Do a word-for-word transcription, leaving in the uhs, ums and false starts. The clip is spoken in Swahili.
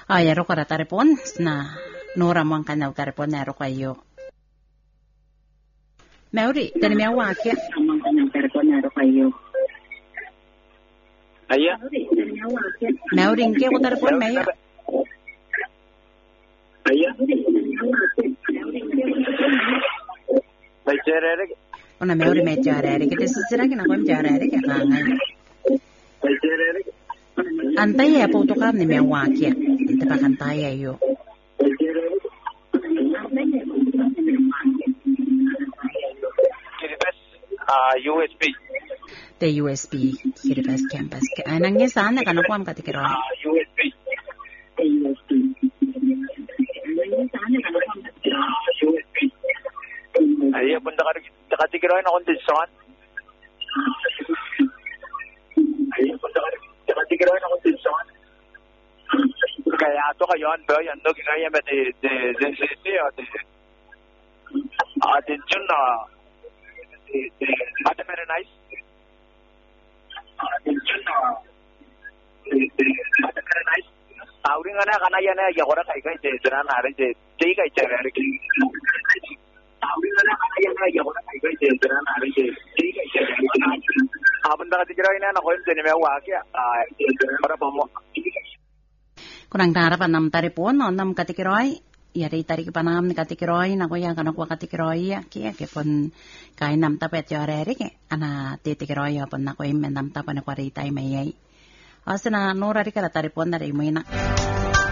Ay, aro ka taripon na nora mo ang kanaw taripon na aro kayo. Mauri, tani may awak ya. Ang kanaw taripon na aro kayo. Aya. Mauri, ke ko taripon maya. Aya. May jarere. Ona mauri may jarere, kita sisira kina ko jarere ka ngay. May jarere. Antay ya po to kam ni may awak ya. Ito pa kantay ayo. Uh, U S B. The U S B Kiribati campus. Anang niya sana ka nakuha ang katikiro. Uh, U S B. The U S B. U S B. Ay, punta ka nakatikiro na kondisyon. Ay, punta ka nakatikiro na kondisyon. Kaya ito kayo, ano, yan, no, kaya ba, de, de, de, de, de, de, ah, de, Jun, ah, de, de, ate, very nice. Ah, de, Jun, ah, de, de, ate, very nice. Tawring nga na, kanaya na, yakora kay kay, de, dana na rin, de, de, kay, de, very nice. Tawring nga na, kanaya na, yakora kay kay, de, dana na rin, de, de, kay, de, very nice. Habang nakatigiray na, nakuha yung dinimewak, ah, para po mo. Kunang narapan nam taripon, no, nam katikiroy. Yari tarik panam ni katikiroy, na kuya kanakwa katikiroy, kaya kipon kay nam tapet yoreri ke, ana titikiroy pon na kuya nam tapan na kwaritay mayay. Asa na nurari ka taripon na rin mo na.